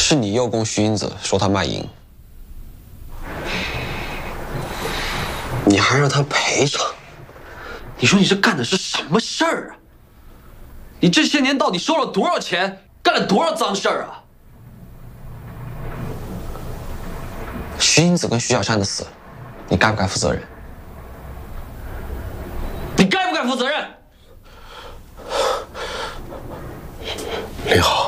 是你诱供徐英子说她卖淫，你还让她赔偿。 你说你这干的是什么事儿啊？你这些年到底收了多少钱，干了多少脏事儿啊？ 徐英子跟徐小山的死，你该不该负责任？ 你该不该负责任？ 林浩。